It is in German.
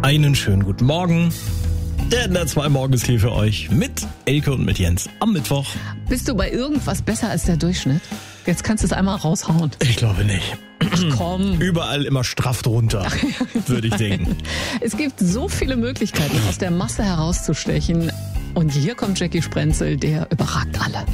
Einen schönen guten Morgen. Der NDR 2 Morgen ist hier für euch mit Elke und mit Jens am Mittwoch. Bist du bei irgendwas besser als der Durchschnitt? Jetzt kannst du es einmal raushauen. Ich glaube nicht. Ach komm. Überall immer straff drunter, würde ich denken. Es gibt so viele Möglichkeiten, aus der Masse herauszustechen. Und hier kommt Jackie Sprenzel, der überragt alle.